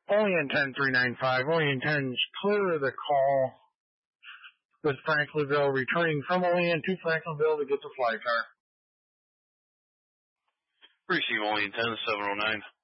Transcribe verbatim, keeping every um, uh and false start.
Olean ten three nine five. Olean ten's clear the call with Franklinville, returning from Olean to Franklinville to get the fly car. Receive Olean ten seven oh nine.